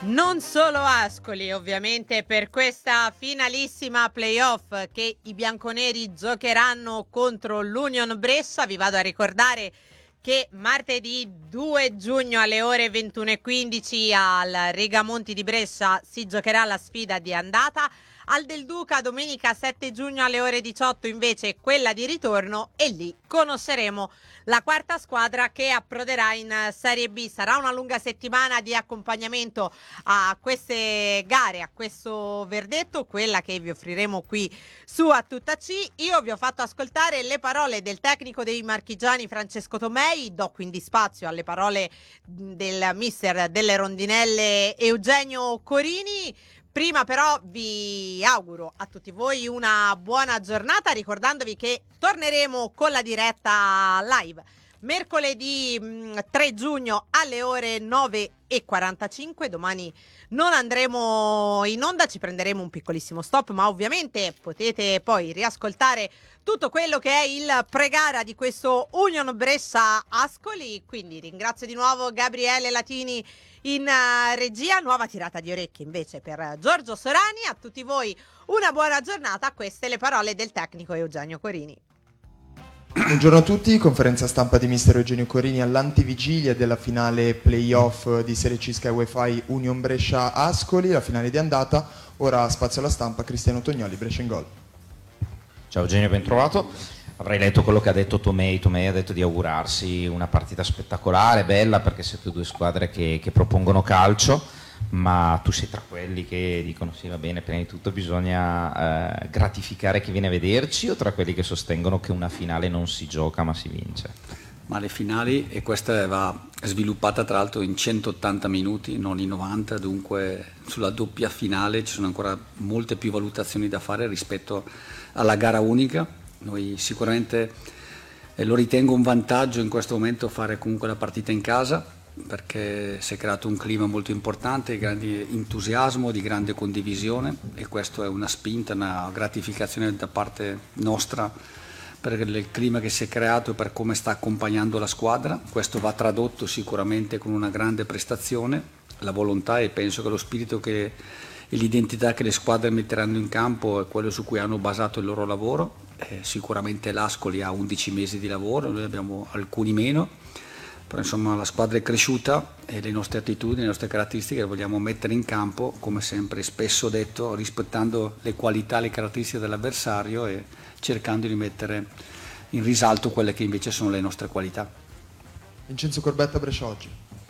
Non solo Ascoli, ovviamente, per questa finalissima playoff che i bianconeri giocheranno contro l'Union Brescia. Vi vado a ricordare che martedì 2 giugno alle ore 21:15 al Regamonti di Brescia si giocherà la sfida di andata. Al Del Duca domenica 7 giugno alle ore 18 invece quella di ritorno, e lì conosceremo la quarta squadra che approderà in Serie B. Sarà una lunga settimana di accompagnamento a queste gare, a questo verdetto, quella che vi offriremo qui su A Tutta C. Io vi ho fatto ascoltare le parole del tecnico dei marchigiani Francesco Tomei, do quindi spazio alle parole del mister delle rondinelle Eugenio Corini. Prima però vi auguro a tutti voi una buona giornata, ricordandovi che torneremo con la diretta live mercoledì 3 giugno alle ore 9:45. Domani non andremo in onda, ci prenderemo un piccolissimo stop, ma ovviamente potete poi riascoltare tutto quello che è il pre-gara di questo Union Brescia Ascoli. Quindi ringrazio di nuovo Gabriele Latini in regia. Nuova tirata di orecchie invece per Giorgio Sorani. A tutti voi una buona giornata. Queste le parole del tecnico Eugenio Corini. Buongiorno a tutti, conferenza stampa di mister Eugenio Corini all'antivigilia della finale playoff di Serie C Sky Wi-Fi Union Brescia Ascoli, la finale di andata. Ora spazio alla stampa, Cristiano Tognoli, Brescia in gol. Ciao Eugenio, ben trovato. Avrei letto quello che ha detto Tomei. Tomei ha detto di augurarsi una partita spettacolare, bella, perché siete due squadre che propongono calcio, ma tu sei tra quelli che dicono sì, va bene, prima di tutto bisogna gratificare chi viene a vederci, o tra quelli che sostengono che una finale non si gioca ma si vince? Ma le finali, e questa va sviluppata tra l'altro in 180 minuti, non in 90, dunque sulla doppia finale ci sono ancora molte più valutazioni da fare rispetto alla gara unica. Noi sicuramente lo ritengo un vantaggio in questo momento fare comunque la partita in casa, perché si è creato un clima molto importante di grande entusiasmo, di grande condivisione, e questo è una spinta, una gratificazione da parte nostra per il clima che si è creato e per come sta accompagnando la squadra. Questo va tradotto sicuramente con una grande prestazione, la volontà, e penso che lo spirito e l'identità che le squadre metteranno in campo è quello su cui hanno basato il loro lavoro. Sicuramente l'Ascoli ha 11 mesi di lavoro, noi abbiamo alcuni meno, però insomma la squadra è cresciuta e le nostre attitudini, le nostre caratteristiche le vogliamo mettere in campo, come sempre spesso detto, rispettando le qualità, le caratteristiche dell'avversario e cercando di mettere in risalto quelle che invece sono le nostre qualità. Vincenzo Corbetta, Brescia Oggi.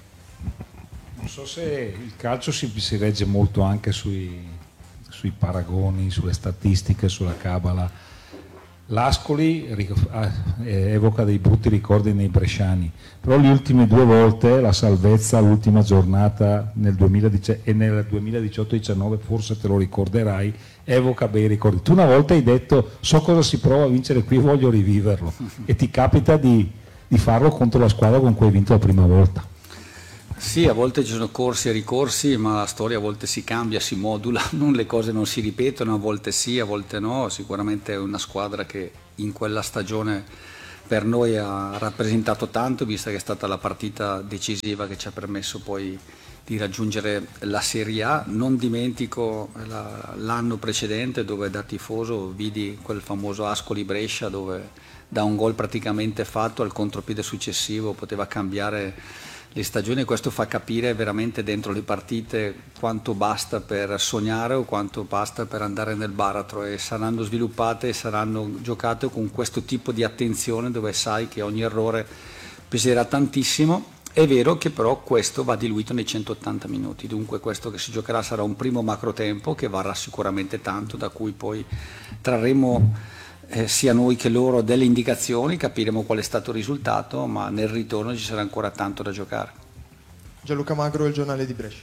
Non so se il calcio si regge molto anche sui paragoni, sulle statistiche, sulla cabala. L'Ascoli evoca dei brutti ricordi nei bresciani, però le ultime due volte la salvezza, l'ultima giornata nel 2010 e nel 2018-19, forse te lo ricorderai, evoca bei ricordi. Tu una volta hai detto: so cosa si prova a vincere qui, voglio riviverlo, e ti capita di farlo contro la squadra con cui hai vinto la prima volta. Sì, a volte ci sono corsi e ricorsi, ma la storia a volte si cambia, si modula, le cose non si ripetono, a volte sì, a volte no. Sicuramente è una squadra che in quella stagione per noi ha rappresentato tanto, vista che è stata la partita decisiva che ci ha permesso poi di raggiungere la Serie A. Non dimentico l'anno precedente, dove da tifoso vidi quel famoso Ascoli-Brescia, dove da un gol praticamente fatto al contropiede successivo poteva cambiare le stagioni. Questo fa capire veramente dentro le partite quanto basta per sognare o quanto basta per andare nel baratro, e saranno sviluppate e saranno giocate con questo tipo di attenzione, dove sai che ogni errore peserà tantissimo. È vero che però questo va diluito nei 180 minuti, dunque questo che si giocherà sarà un primo macro tempo che varrà sicuramente tanto, da cui poi trarremo sia noi che loro delle indicazioni, capiremo qual è stato il risultato, ma nel ritorno ci sarà ancora tanto da giocare. Gianluca Magro, il giornale di Brescia.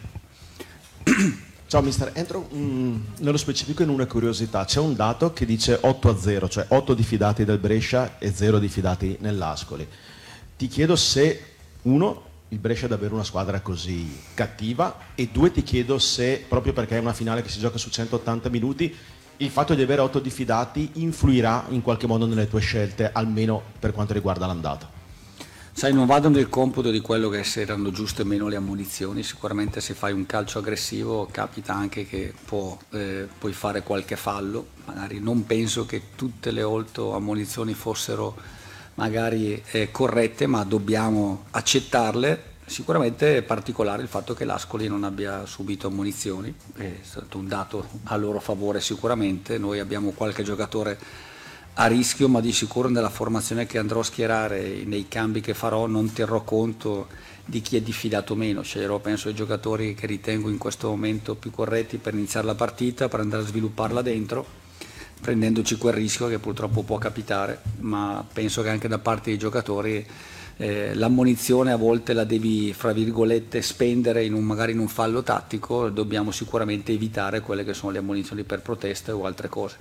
Ciao mister, entro nello specifico in una curiosità. C'è un dato che dice 8-0, cioè 8 diffidati del Brescia e 0 diffidati nell'Ascoli. Ti chiedo se, uno, il Brescia è davvero una squadra così cattiva, e due, ti chiedo se, proprio perché è una finale che si gioca su 180 minuti, il fatto di avere 8 diffidati influirà in qualche modo nelle tue scelte, almeno per quanto riguarda l'andata. Sai, non vado nel computo di quello che se erano giuste o meno le ammonizioni, sicuramente se fai un calcio aggressivo capita anche che puoi fare qualche fallo, magari non penso che tutte le 8 ammonizioni fossero magari corrette, ma dobbiamo accettarle. Sicuramente è particolare il fatto che l'Ascoli non abbia subito ammonizioni, è stato un dato a loro favore sicuramente. Noi abbiamo qualche giocatore a rischio, ma di sicuro nella formazione che andrò a schierare, nei cambi che farò, non terrò conto di chi è diffidato meno, sceglierò penso i giocatori che ritengo in questo momento più corretti per iniziare la partita, per andare a svilupparla dentro, prendendoci quel rischio che purtroppo può capitare, ma penso che anche da parte dei giocatori l'ammonizione a volte la devi, fra virgolette, spendere magari in un fallo tattico. Dobbiamo sicuramente evitare quelle che sono le ammonizioni per proteste o altre cose.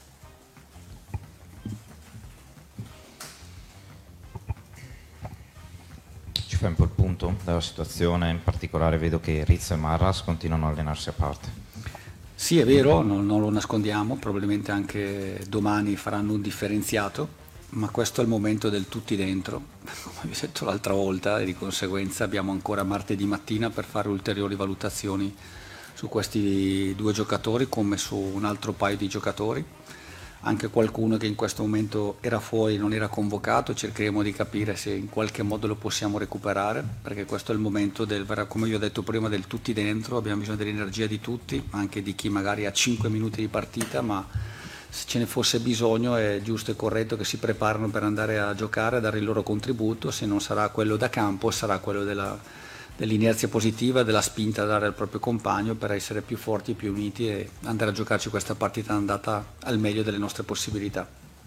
Ci fai un po' il punto della situazione, in particolare vedo che Rizzo e Marras continuano a allenarsi a parte. Sì, è vero, non lo nascondiamo, probabilmente anche domani faranno un differenziato, ma questo è il momento del tutti dentro, come vi ho detto l'altra volta, e di conseguenza abbiamo ancora martedì mattina per fare ulteriori valutazioni su questi 2 giocatori come su un altro paio di giocatori, anche qualcuno che in questo momento era fuori, non era convocato, cercheremo di capire se in qualche modo lo possiamo recuperare, perché questo è il momento come vi ho detto prima, del tutti dentro. Abbiamo bisogno dell'energia di tutti, anche di chi magari ha 5 minuti di partita, ma se ce ne fosse bisogno è giusto e corretto che si preparano per andare a giocare, a dare il loro contributo. Se non sarà quello da campo, sarà quello dell'inerzia positiva, della spinta da dare al proprio compagno per essere più forti, più uniti e andare a giocarci questa partita andata al meglio delle nostre possibilità.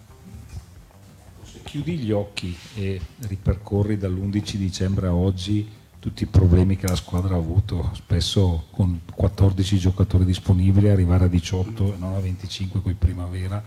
Se chiudi gli occhi e ripercorri dall'11 dicembre a oggi tutti i problemi che la squadra ha avuto, spesso con 14 giocatori disponibili arrivare a 18 e non a 25 con il Primavera,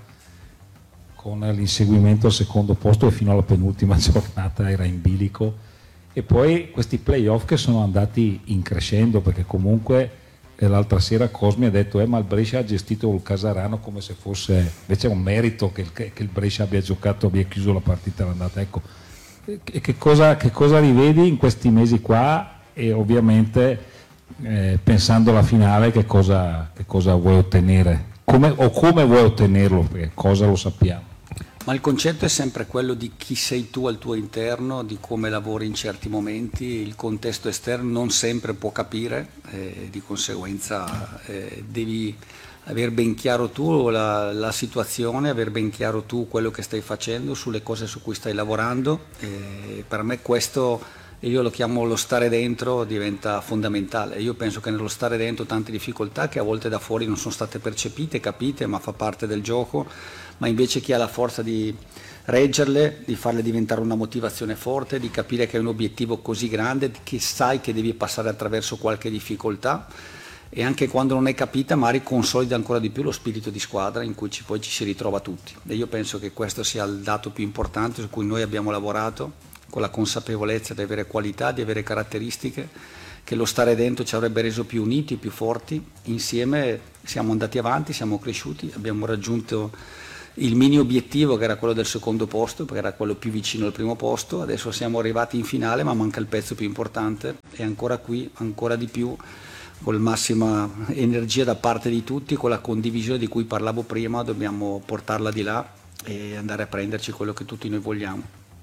con l'inseguimento al secondo posto e fino alla penultima giornata era in bilico, e poi questi playoff che sono andati in crescendo, perché comunque l'altra sera Cosmi ha detto ma il Brescia ha gestito il Casarano come se fosse invece un merito che il Brescia abbia giocato, abbia chiuso la partita l'andata. Ecco, che cosa rivedi in questi mesi qua, e ovviamente pensando alla finale che cosa vuoi ottenere, come vuoi ottenerlo, perché cosa lo sappiamo. Ma il concetto è sempre quello di chi sei tu al tuo interno, di come lavori in certi momenti. Il contesto esterno non sempre può capire, di conseguenza devi aver ben chiaro tu la situazione, aver ben chiaro tu quello che stai facendo, sulle cose su cui stai lavorando. Per me questo, io lo chiamo lo stare dentro, diventa fondamentale. Io penso che nello stare dentro tante difficoltà che a volte da fuori non sono state percepite, capite, ma fa parte del gioco, ma invece chi ha la forza di reggerle, di farle diventare una motivazione forte, di capire che è un obiettivo così grande, che sai che devi passare attraverso qualche difficoltà, e anche quando non è capita magari consolida ancora di più lo spirito di squadra in cui poi ci si ritrova tutti. E io penso che questo sia il dato più importante su cui noi abbiamo lavorato, con la consapevolezza di avere qualità, di avere caratteristiche, che lo stare dentro ci avrebbe reso più uniti, più forti. Insieme siamo andati avanti, siamo cresciuti, abbiamo raggiunto il mini obiettivo che era quello del secondo posto, perché era quello più vicino al primo posto. Adesso siamo arrivati in finale, ma manca il pezzo più importante, e ancora qui, ancora di più, con la massima energia da parte di tutti, con la condivisione di cui parlavo prima, dobbiamo portarla di là e andare a prenderci quello che tutti noi vogliamo.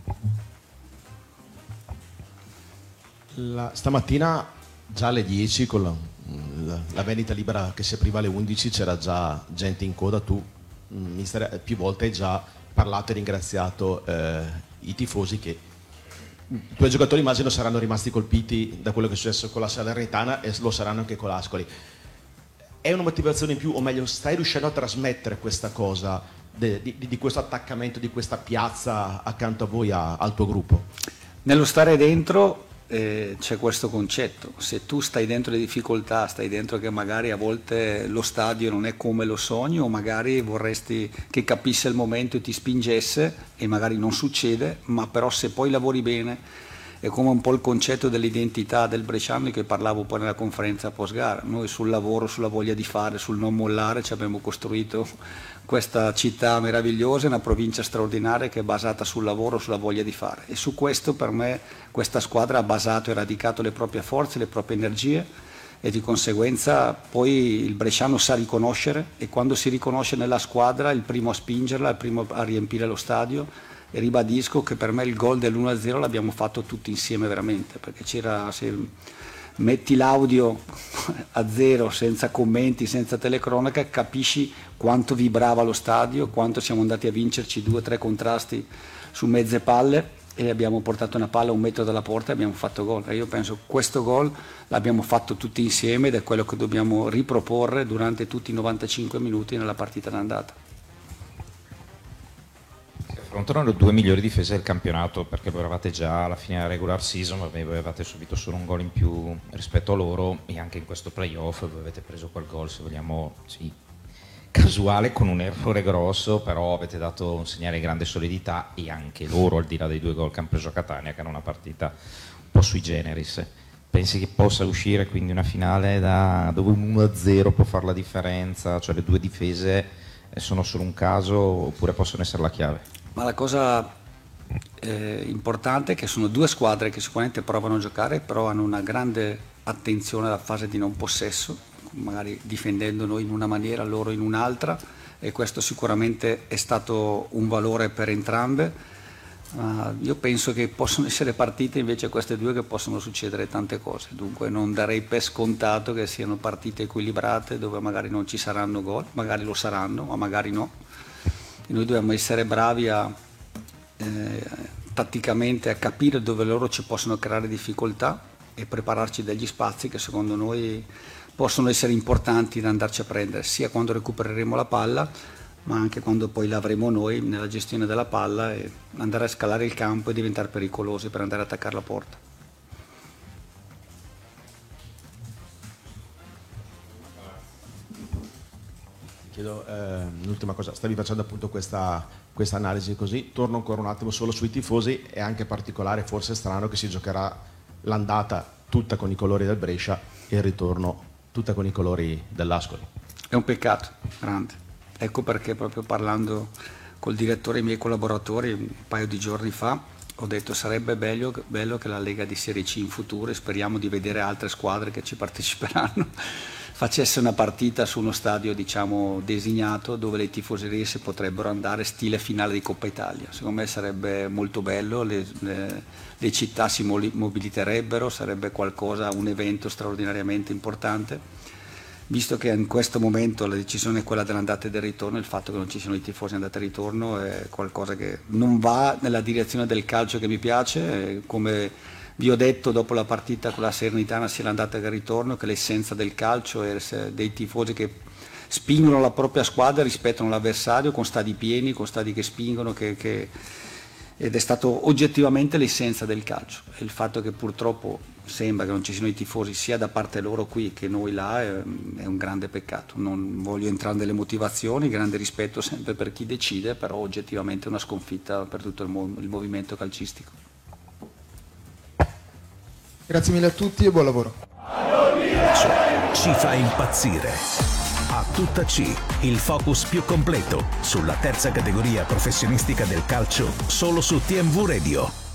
Stamattina già alle 10 con la vendita libera che si apriva alle 11 c'era già gente in coda. Tu, mister, più volte hai già parlato e ringraziato i tifosi, che i tuoi giocatori immagino saranno rimasti colpiti da quello che è successo con la Salernitana e lo saranno anche con l'Ascoli. È una motivazione in più, o meglio stai riuscendo a trasmettere questa cosa di questo attaccamento, di questa piazza accanto a voi, al tuo gruppo? Nello stare dentro c'è questo concetto: se tu stai dentro le difficoltà, stai dentro che magari a volte lo stadio non è come lo sogni, o magari vorresti che capisse il momento e ti spingesse, e magari non succede, ma però se poi lavori bene è come un po' il concetto dell'identità del bresciano che parlavo poi nella conferenza post gara. Noi sul lavoro, sulla voglia di fare, sul non mollare ci abbiamo costruito questa città meravigliosa, una provincia straordinaria che è basata sul lavoro, sulla voglia di fare, e su questo per me questa squadra ha basato e radicato le proprie forze, le proprie energie, e di conseguenza poi il bresciano sa riconoscere, e quando si riconosce nella squadra è il primo a spingerla, il primo a riempire lo stadio. E ribadisco che per me il gol dell'1-0 l'abbiamo fatto tutti insieme veramente, perché c'era, se metti l'audio a zero, senza commenti, senza telecronaca, capisci quanto vibrava lo stadio, quanto siamo andati a vincerci 2 o 3 contrasti su mezze palle, e abbiamo portato una palla a 1 metro dalla porta e abbiamo fatto gol. E io penso che questo gol l'abbiamo fatto tutti insieme, ed è quello che dobbiamo riproporre durante tutti i 95 minuti nella partita d'andata. Affrontano le 2 migliori difese del campionato, perché voi eravate già alla fine della regular season, ma voi avevate subito solo un gol in più rispetto a loro, e anche in questo playoff voi avete preso quel gol, se vogliamo, sì, casuale, con un errore grosso, però avete dato un segnale di grande solidità, e anche loro, al di là dei 2 gol che hanno preso a Catania, che era una partita un po' sui generis. Pensi che possa uscire quindi una finale dove un 1-0 può fare la differenza, cioè le 2 difese sono solo un caso, oppure possono essere la chiave? Ma la cosa importante è che sono 2 squadre che sicuramente provano a giocare, però hanno una grande attenzione alla fase di non possesso, magari difendendo noi in una maniera, loro in un'altra, e questo sicuramente è stato un valore per entrambe. Io penso che possono essere partite invece queste 2 che possono succedere tante cose, dunque non darei per scontato che siano partite equilibrate dove magari non ci saranno gol, magari lo saranno, ma magari no. E noi dobbiamo essere bravi tatticamente a capire dove loro ci possono creare difficoltà e prepararci degli spazi che secondo noi possono essere importanti da andarci a prendere, sia quando recupereremo la palla, ma anche quando poi l'avremo noi nella gestione della palla, e andare a scalare il campo e diventare pericolosi per andare ad attaccare la porta. Chiedo l'ultima cosa, stavi facendo appunto questa analisi così, torno ancora un attimo solo sui tifosi. È anche particolare, forse strano, che si giocherà l'andata tutta con i colori del Brescia e il ritorno tutta con i colori dell'Ascoli. È un peccato grande, ecco perché proprio parlando col direttore e i miei collaboratori un paio di giorni fa ho detto sarebbe bello che la Lega di Serie C in futuro, e speriamo di vedere altre squadre che ci parteciperanno, facesse una partita su uno stadio diciamo designato, dove le tifoserie si potrebbero andare stile finale di Coppa Italia. Secondo me sarebbe molto bello, le città si mobiliterebbero, sarebbe qualcosa, un evento straordinariamente importante. Visto che in questo momento la decisione è quella dell'andata e del ritorno, il fatto che non ci siano i tifosi andata e ritorno è qualcosa che non va nella direzione del calcio che mi piace. Come vi ho detto dopo la partita con la Salernitana, sia l'andata che il ritorno, che l'essenza del calcio è dei tifosi che spingono la propria squadra, rispettano l'avversario con stadi pieni, con stadi che spingono, ed è stato oggettivamente l'essenza del calcio. E il fatto che purtroppo sembra che non ci siano i tifosi sia da parte loro qui che noi là è un grande peccato. Non voglio entrare nelle motivazioni, grande rispetto sempre per chi decide, però oggettivamente è una sconfitta per tutto il movimento calcistico. Grazie mille a tutti e buon lavoro. Ci fa impazzire. A tutta C, il focus più completo sulla terza categoria professionistica del calcio, solo su TMV Radio.